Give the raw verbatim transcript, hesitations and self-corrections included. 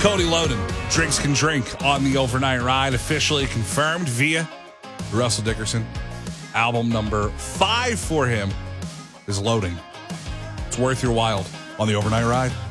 Cody Loden, Drinks Can Drink on the Overnight Ride, officially confirmed via Russell Dickerson. Album number five for him is Loading. It's worth your while on the Overnight Ride.